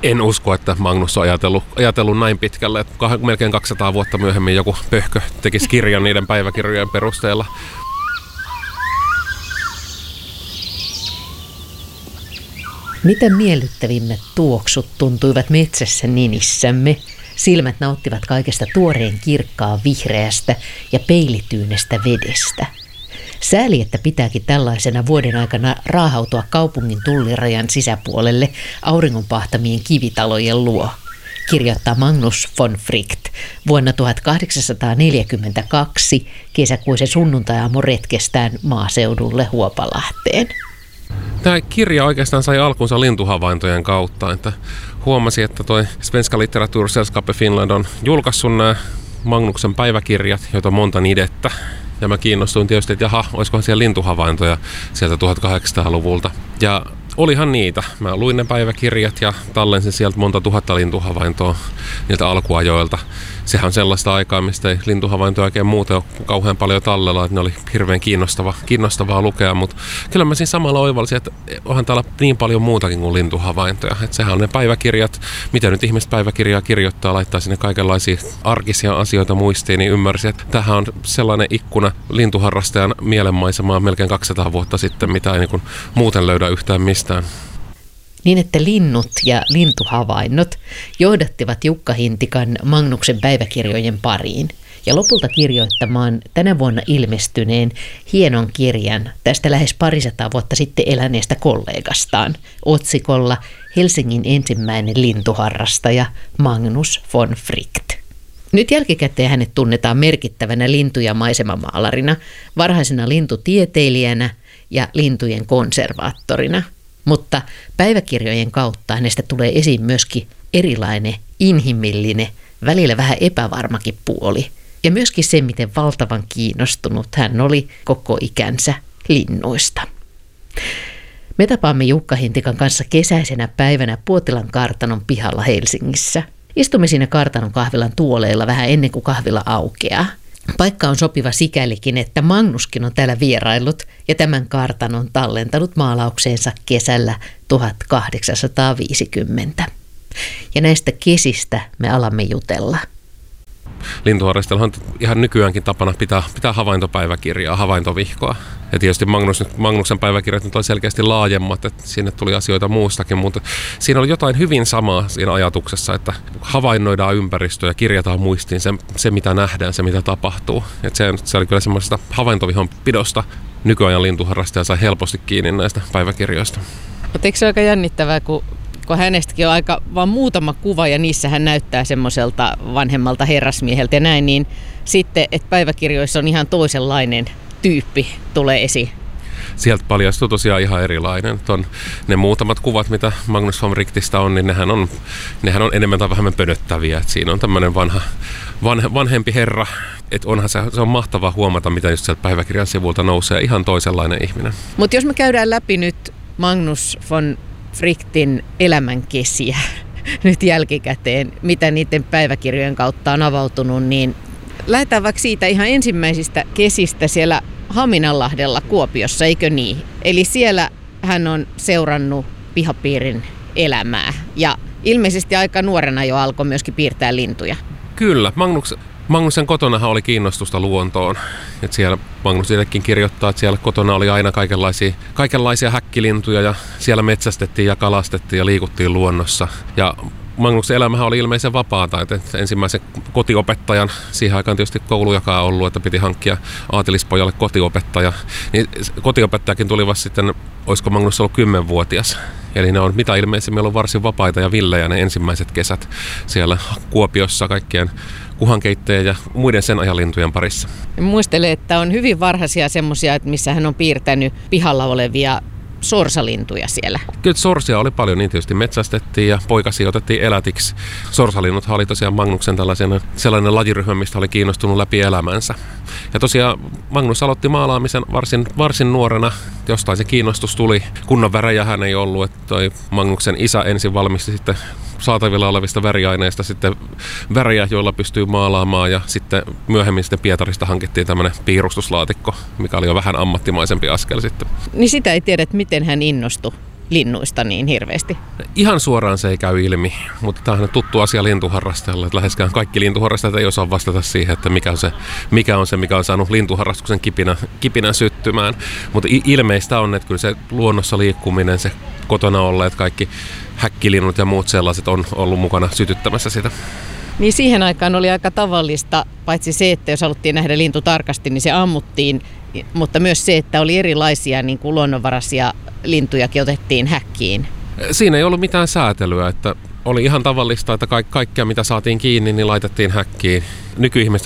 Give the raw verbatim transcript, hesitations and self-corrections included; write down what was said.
En usko, että Magnus on ajatellut, ajatellut näin pitkälle, että melkein kaksisataa vuotta myöhemmin joku pöhkö tekisi kirjan niiden päiväkirjojen perusteella. Mitä miellyttävimmät tuoksut tuntuivat metsässä ninissämme. Silmät nauttivat kaikesta tuoreen kirkkaa vihreästä ja peilityynestä vedestä. Sääli, että pitääkin tällaisena vuoden aikana raahautua kaupungin tullirajan sisäpuolelle auringonpahtamien kivitalojen luo, kirjoittaa Magnus von Fricht vuonna tuhatkahdeksansataaneljäkymmentäkaksi kesäkuisen sunnuntai-aamu retkestään maaseudulle Huopalahteen. Tämä kirja oikeastaan sai alkunsa lintuhavaintojen kautta, että huomasi, että toi Svenska Litteratursällskapet Finland on julkaissut nämä Magnuksen päiväkirjat, joita on monta nidettä. Ja mä kiinnostuin tietysti, että jaha, olisikohan siellä lintuhavaintoja sieltä tuhatkahdeksansataaluvulta. Ja olihan niitä. Mä luin ne päiväkirjat ja tallensin sieltä monta tuhatta lintuhavaintoa niiltä alkuajoilta. Sehän on sellaista aikaa, mistä ei lintuhavaintoja oikein muuten ole kauhean paljon tallella, että ne oli hirveän kiinnostava, kiinnostavaa lukea, mutta kyllä mä siinä samalla oivalsin, että onhan täällä niin paljon muutakin kuin lintuhavaintoja. Että sehän on ne päiväkirjat, mitä nyt ihmiset päiväkirjaa kirjoittaa, laittaa sinne kaikenlaisia arkisia asioita muistiin, niin ymmärsin, että tämähän on sellainen ikkuna lintuharrastajan mielenmaisemaa melkein kaksisataa vuotta sitten, mitä ei niin kuin muuten löydä yhtään mistään. Niin, että linnut ja lintuhavainnot johdattivat Jukka Hintikan Magnuksen päiväkirjojen pariin ja lopulta kirjoittamaan tänä vuonna ilmestyneen hienon kirjan tästä lähes parisataa vuotta sitten eläneestä kollegastaan otsikolla Helsingin ensimmäinen lintuharrastaja Magnus von Fricht. Nyt jälkikäteen hänet tunnetaan merkittävänä lintu- ja maisemamaalarina, varhaisena lintutieteilijänä ja lintujen konservaattorina. Mutta päiväkirjojen kautta hänestä tulee esiin myöskin erilainen, inhimillinen, välillä vähän epävarmakin puoli. Ja myöskin se, miten valtavan kiinnostunut hän oli koko ikänsä linnuista. Me tapaamme Jukka Hintikan kanssa kesäisenä päivänä Puotilan kartanon pihalla Helsingissä. Istumme siinä kartanon kahvilan tuoleilla vähän ennen kuin kahvila aukeaa. Paikka on sopiva sikälikin, että Magnuskin on täällä vieraillut ja tämän kartanon tallentanut maalaukseensa kesällä tuhatkahdeksansataaviisikymmentä. Ja näistä kesistä me alamme jutella. Lintuharrastajalla on ihan nykyäänkin tapana pitää, pitää havaintopäiväkirjaa, havaintovihkoa. Ja tietysti Magnus, Magnuksen päiväkirjat nyt oli selkeästi laajemmat, että sinne tuli asioita muustakin, mutta siinä oli jotain hyvin samaa siinä ajatuksessa, että havainnoidaan ympäristöä ja kirjataan muistiin se, se mitä nähdään, se mitä tapahtuu. Että se, se oli kyllä semmoisesta havaintovihon pidosta. Nykyajan lintuharrastaja sai helposti kiinni näistä päiväkirjoista. Mutta eikö se aika jännittävää, kun kun hänestäkin on aika vaan muutama kuva ja niissä hän näyttää semmoiselta vanhemmalta herrasmieheltä ja näin, niin sitten, että päiväkirjoissa on ihan toisenlainen tyyppi tulee esiin. Sieltä paljastuu tosiaan ihan erilainen. On ne muutamat kuvat, mitä Magnus von Frichtistä on, niin nehän on, nehän on enemmän tai vähemmän pönöttäviä. Et siinä on tämmöinen vanha, vanhe, vanhempi herra. Et onhan se, se on mahtavaa huomata, mitä just sieltä päiväkirjan sivulta nousee. Ihan toisenlainen ihminen. Mutta jos me käydään läpi nyt Magnus von Frichtin elämänkesiä nyt jälkikäteen, mitä niiden päiväkirjojen kautta on avautunut, niin lähdetään vaikka siitä ihan ensimmäisistä kesistä siellä Haminanlahdella Kuopiossa, eikö niin? Eli siellä hän on seurannut pihapiirin elämää ja ilmeisesti aika nuorena jo alkoi myöskin piirtää lintuja. Kyllä, Magnus, Magnuksen kotonahan oli kiinnostusta luontoon. Et siellä Magnus itsekin kirjoittaa, että siellä kotona oli aina kaikenlaisia, kaikenlaisia häkkilintuja ja siellä metsästettiin ja kalastettiin ja liikuttiin luonnossa. Ja Magnuksen elämähän oli ilmeisen vapaata, että ensimmäisen kotiopettajan, siihen aikaan tietysti koulujakaan ollut, että piti hankkia aatelispojalle kotiopettaja. Niin kotiopettajakin tuli vasta sitten, olisiko Magnus ollut kymmenvuotias. Eli ne on mitä ilmeisemmin ollut varsin vapaita ja villejä ne ensimmäiset kesät siellä Kuopiossa kaikkien kuhankeittäjien ja muiden sen ajan lintujen parissa. Muistelen, että on hyvin varhaisia semmoisia, missä hän on piirtänyt pihalla olevia sorsalintuja siellä. Kyllä sorsia oli paljon, niin tietysti metsästettiin ja poikasia otettiin elätiksi. Sorsalinnuthan oli tosiaan Magnuksen tällainen sellainen lajiryhmä, mistä oli kiinnostunut läpi elämänsä. Ja tosiaan Magnus aloitti maalaamisen varsin, varsin nuorena, jostain se kiinnostus tuli. Kunnon värejä hän ei ollut, että toi Magnuksen isä ensin valmisti sitten saatavilla olevista väriaineista sitten väriä, joilla pystyy maalaamaan ja sitten myöhemmin sitten Pietarista hankittiin tämmöinen piirustuslaatikko, mikä oli jo vähän ammattimaisempi askel sitten. Niin sitä ei tiedä, että miten hän innostui linnuista niin hirveästi? Ihan suoraan se ei käy ilmi, mutta tämä on tuttu asia lintuharrastajalla, että läheskään kaikki lintuharrastajat ei osaa vastata siihen, että mikä on se, mikä on, se, mikä on saanut lintuharrastuksen kipinä, kipinän syttymään. Mutta ilmeistä on, että kyllä se luonnossa liikkuminen, se kotona olleet kaikki häkkilinnut ja muut sellaiset on ollut mukana sytyttämässä sitä. Niin siihen aikaan oli aika tavallista, paitsi se, että jos haluttiin nähdä lintu tarkasti, niin se ammuttiin, mutta myös se, että oli erilaisia niin kuin luonnonvaraisia lintujakin otettiin häkkiin. Siinä ei ollut mitään säätelyä, että oli ihan tavallista, että kaikkea mitä saatiin kiinni, niin laitettiin häkkiin. Nykyihmiset